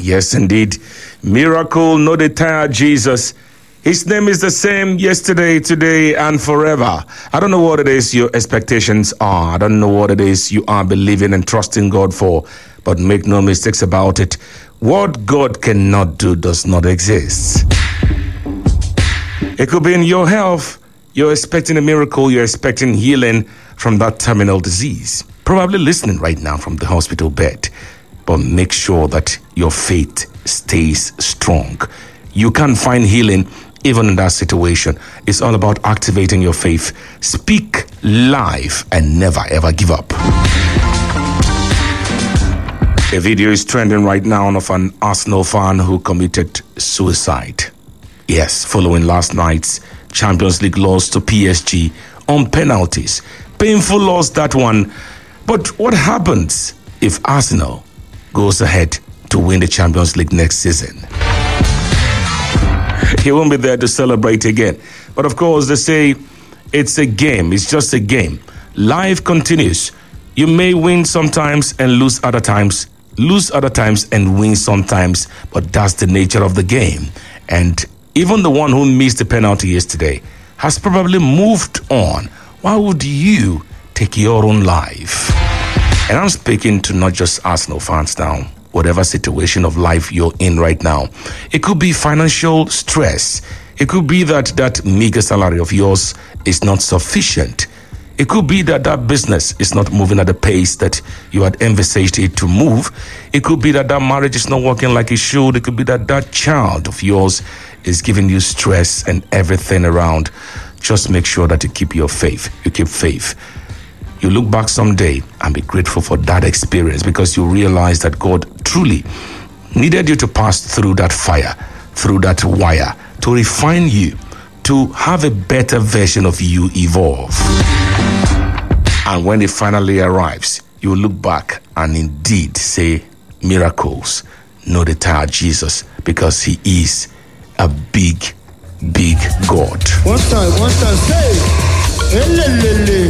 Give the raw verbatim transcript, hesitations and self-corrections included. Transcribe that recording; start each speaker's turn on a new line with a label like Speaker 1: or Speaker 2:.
Speaker 1: Yes, indeed. Miracle, no dey tire Jesus. His name is the same yesterday, today, and forever. I don't know what it is your expectations are. I don't know what it is you are believing and trusting God for. But make no mistakes about it. What God cannot do does not exist. It could be in your health. You're expecting a miracle. You're expecting healing from that terminal disease. Probably listening right now from the hospital bed. But make sure that your faith stays strong. You can find healing even in that situation. It's all about activating your faith. Speak life and never ever give up. A video is trending right now of an Arsenal fan who committed suicide. Yes, following last night's Champions League loss to P S G on penalties. Painful loss, that one. But what happens if Arsenal goes ahead to win the Champions League next season? He won't be there to celebrate again. But of course, they say it's a game. It's just a game. Life continues. You may win sometimes and lose other times. Lose other times and win sometimes. But that's the nature of the game. And even the one who missed the penalty yesterday has probably moved on. Why would you take your own life? And I'm speaking to not just Arsenal fans now. Whatever situation of life you're in right now. It could be financial stress. It could be that that meager salary of yours is not sufficient. It could be that that business is not moving at the pace that you had envisaged it to move. It could be that that marriage is not working like it should. It could be that that child of yours is giving you stress and everything around. Just make sure that you keep your faith. You keep faith. You look back someday and be grateful for that experience because you realize that God truly needed you to pass through that fire, through that wire, to refine you, to have a better version of you evolve. And when it finally arrives, you look back and indeed say, miracles, no dey tire Jesus, because he is a big, big God.
Speaker 2: One time, one time, say,